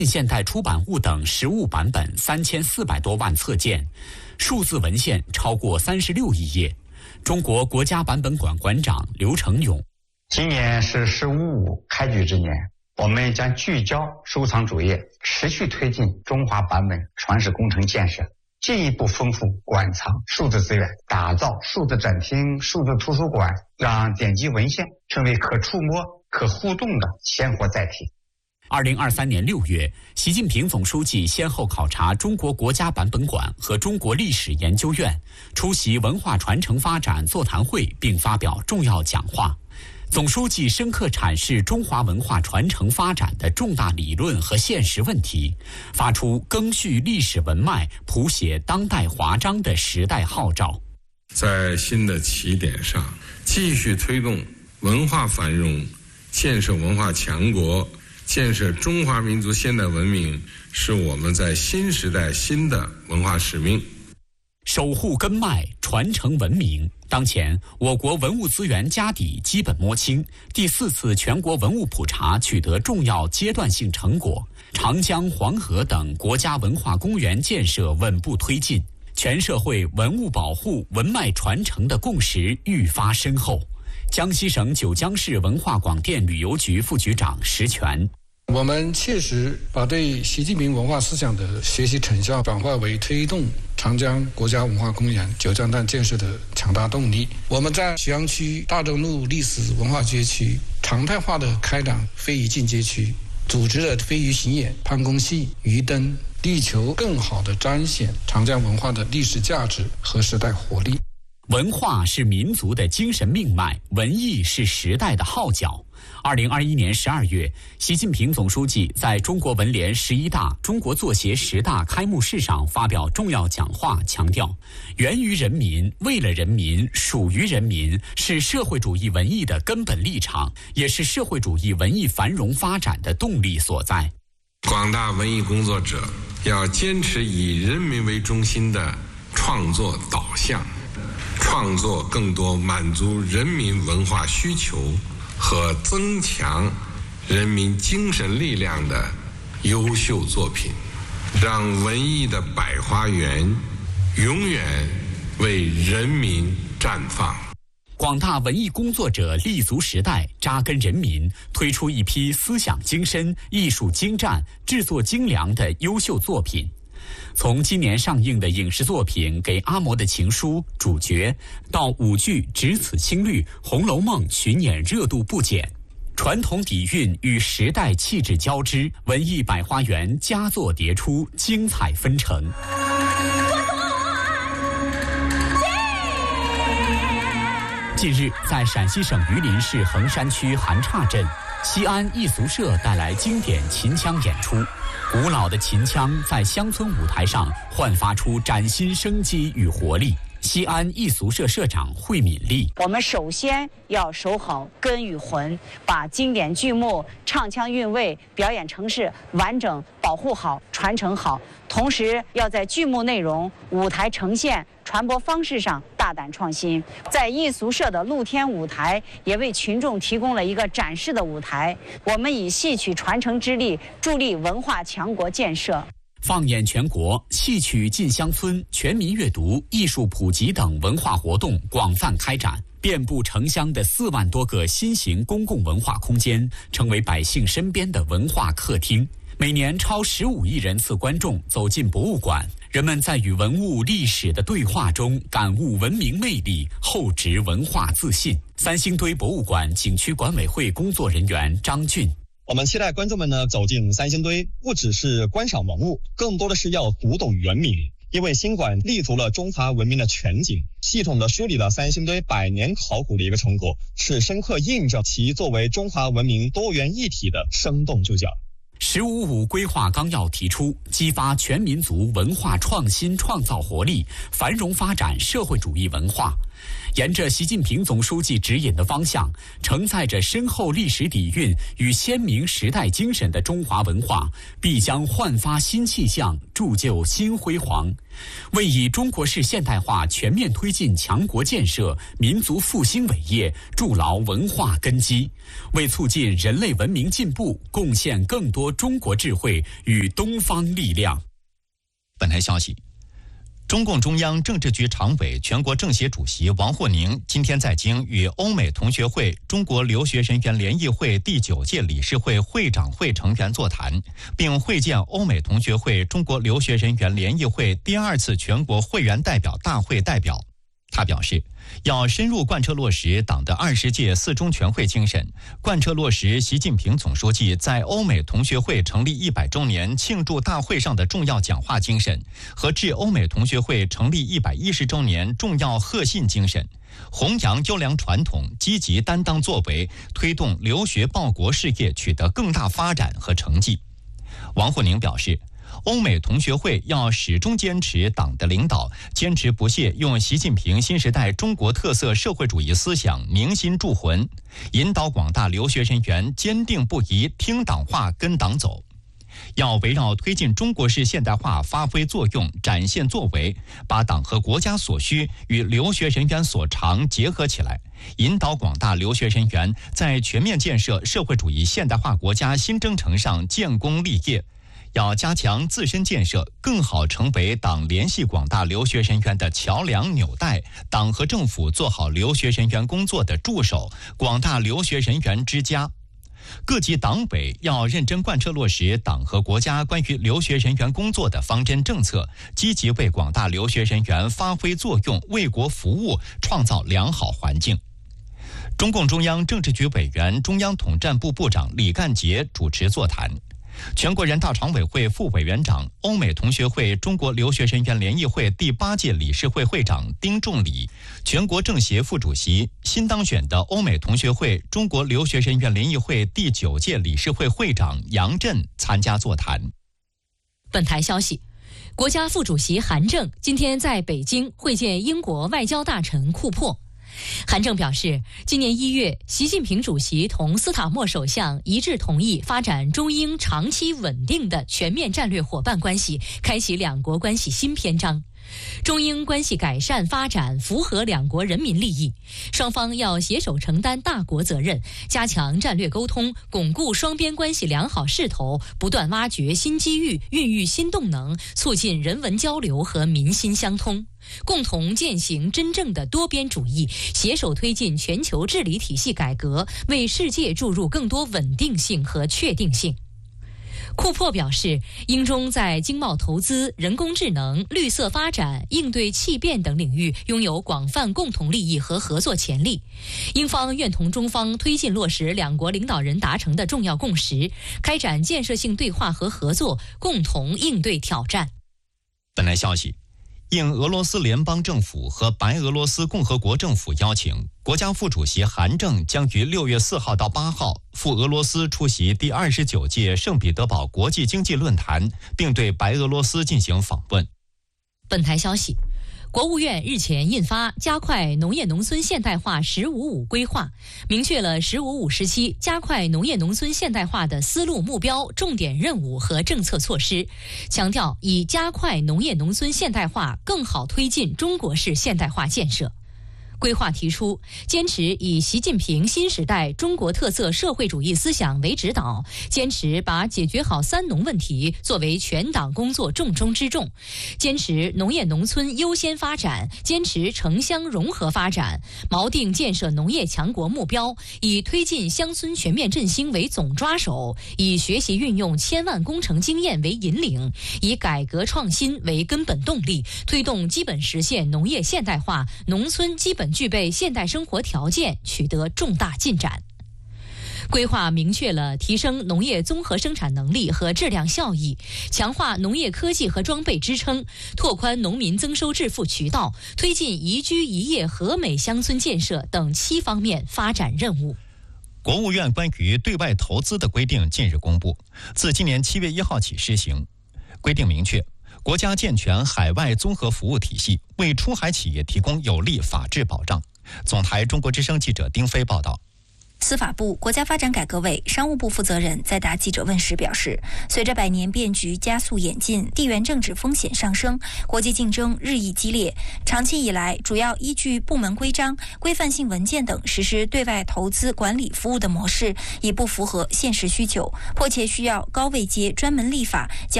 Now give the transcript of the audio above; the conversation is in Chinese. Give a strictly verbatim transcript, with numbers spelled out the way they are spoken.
现代出版物等实物版本三千四百多万册件，数字文献超过三十六亿页。中国国家版本馆馆长刘成勇： 今年是“十五五”开局之年，我们将聚焦收藏主业，持续推进中华版本传世工程建设，进一步丰富馆藏数字资源，打造数字展厅、数字图书馆，让典籍文献成为可触摸、可互动的鲜活载体。 二零二三年六月，习近平总书记先后考察中国国家版本馆和中国历史研究院，出席文化传承发展座谈会并发表重要讲话。总书记深刻阐释中华文化传承发展的重大理论和现实问题，发出赓续历史文脉、谱写当代华章的时代号召。 在新的起点上，继续推动文化繁荣，建设文化强国，建设中华民族现代文明，是我们在新时代新的文化使命。 守护根脉，传承文明。当前，我国文物资源家底基本摸清，第四次全国文物普查取得重要阶段性成果，长江、黄河等国家文化公园建设稳步推进，全社会文物保护、文脉传承的共识愈发深厚。江西省九江市文化广电旅游局副局长石全： 我们切实把对习近平文化思想的学习成效转化为推动长江国家文化公园九江段建设的强大动力。我们在徐阳区大正路历史文化街区常态化的开展非遗进阶区，组织了非遗巡演、攀宫戏、鱼灯，力求更好地彰显长江文化的历史价值和时代活力。 文化是民族的精神命脉，文艺是时代的号角。二零二一年十二月，习近平总书记在中国文联十一大、中国作协十大开幕式上发表重要讲话，强调源于人民、为了人民、属于人民是社会主义文艺的根本立场，也是社会主义文艺繁荣发展的动力所在。 广大文艺工作者要坚持以人民为中心的创作导向，创作更多满足人民文化需求和增强人民精神力量的优秀作品，让文艺的百花园永远为人民绽放。 广大文艺工作者立足时代，扎根人民，推出一批思想精深、艺术精湛、制作精良的优秀作品。从今年上映的影视作品《给阿嬷的情书》主角，到舞剧《只此青绿》《红楼梦》巡演热度不减，传统底蕴与时代气质交织，文艺百花园佳作迭出，精彩纷呈。近日，在陕西省榆林市横山区韩岔镇，西安艺俗社带来经典秦腔演出。古老的秦腔在乡村舞台上焕发出崭新生机与活力。西安艺俗社社长惠敏丽： 我们首先要守好根与魂，把经典剧目、唱腔韵味、表演程式完整保护好、传承好，同时要在剧目内容、舞台呈现、传播方式上大胆创新。在艺俗社的露天舞台也为群众提供了一个展示的舞台。我们以戏曲传承之力，助力文化强国建设。 放眼全国，戏曲进乡村、全民阅读、艺术普及等文化活动广泛开展，遍布城乡的四万多个新型公共文化空间，成为百姓身边的文化客厅。每年超十五亿人次观众走进博物馆，人们在与文物历史的对话中感悟文明魅力，厚植文化自信。三星堆博物馆景区管委会工作人员张俊： 我们期待观众们呢走进三星堆，不只是观赏文物，更多的是要读懂原名。因为新馆立足了中华文明的全景，系统的梳理了三星堆百年考古的一个成果，是深刻印证其作为中华文明多元一体的生动注脚。 十五五规划纲要提出，激发全民族文化创新创造活力，繁荣发展社会主义文化。 沿着习近平总书记指引的方向，承载着深厚历史底蕴与鲜明时代精神的中华文化，必将焕发新气象，铸就新辉煌，为以中国式现代化全面推进强国建设、民族复兴伟业筑牢文化根基，为促进人类文明进步贡献更多中国智慧与东方力量。 本台消息，中共中央政治局常委、全国政协主席王沪宁今天在京与欧美同学会中国留学人员联谊会第九届理事会会长会成员座谈，并会见欧美同学会中国留学人员联谊会第二次全国会员代表大会代表。他表示，要深入贯彻落实党的二十届四中全会精神，贯彻落实习近平总书记在欧美同学会成立一百周年庆祝大会上的重要讲话精神和致欧美同学会成立一百一十周年重要贺信精神，弘扬优良传统，积极担当作为，推动留学报国事业取得更大发展和成绩。王沪宁表示，欧美同学会要始终坚持党的领导，坚持不懈用习近平新时代中国特色社会主义思想凝心铸魂，引导广大留学人员坚定不移听党话跟党走。要围绕推进中国式现代化发挥作用、展现作为，把党和国家所需与留学人员所长结合起来，引导广大留学人员在全面建设社会主义现代化国家新征程上建功立业。要加强自身建设，更好成为党联系广大留学人员的桥梁纽带，党和政府做好留学人员工作的助手，广大留学人员之家。各级党委要认真贯彻落实党和国家关于留学人员工作的方针政策，积极为广大留学人员发挥作用，为国服务，创造良好环境。中共中央政治局委员、中央统战部部长李干杰主持座谈。全国人大常委会副委员长、欧美同学会中国留学人员联谊会第八届理事会会长丁仲礼，全国政协副主席、新当选的欧美同学会中国留学人员联谊会第九届理事会会长杨震参加座谈。 本台消息，国家副主席韩正今天在北京会见英国外交大臣库珀。韩正表示，今年一月，习近平主席同斯塔默首相一致同意发展中英长期稳定的全面战略伙伴关系，开启两国关系新篇章。中英关系改善发展符合两国人民利益，双方要携手承担大国责任，加强战略沟通，巩固双边关系良好势头，不断挖掘新机遇，孕育新动能，促进人文交流和民心相通，共同践行真正的多边主义，携手推进全球治理体系改革，为世界注入更多稳定性和确定性。库珀表示，英中在经贸投资、人工智能、绿色发展、应对气变等领域拥有广泛共同利益和合作潜力。英方愿同中方推进落实两国领导人达成的重要共识，开展建设性对话和合作，共同应对挑战。 本来消息，应俄罗斯联邦政府和白俄罗斯共和国政府邀请，国家副主席韩正将于六月四号到八号赴俄罗斯出席第二十九届圣彼得堡国际经济论坛，并对白俄罗斯进行访问。 本台消息，国务院日前印发加快农业农村现代化“十五五”规划，明确了“十五五”时期加快农业农村现代化的思路、目标、重点任务和政策措施，强调以加快农业农村现代化更好推进中国式现代化建设。规划提出，坚持以习近平新时代中国特色社会主义思想为指导，坚持把解决好三农问题作为全党工作重中之重，坚持农业农村优先发展，坚持城乡融合发展，锚定建设农业强国目标，以推进乡村全面振兴为总抓手，以学习运用千万工程经验为引领，以改革创新为根本动力，推动基本实现农业现代化，农村基本具备现代生活条件，取得重大进展。规划明确了提升农业综合生产能力和质量效益，强化农业科技和装备支撑，拓宽农民增收致富渠道，推进宜居宜业和美乡村建设等七方面发展任务。 国务院关于对外投资的规定近日公布，自今年七月一号起施行。规定明确， 国家健全海外综合服务体系，为出海企业提供有力法治保障。总台中国之声记者丁飞报道。 司法部、国家发展改革委、商务部负责人在答记者问时表示，随着百年变局加速演进，地缘政治风险上升，国际竞争日益激烈，长期以来主要依据部门规章、规范性文件等实施对外投资管理服务的模式已不符合现实需求，迫切需要高位阶专门立法将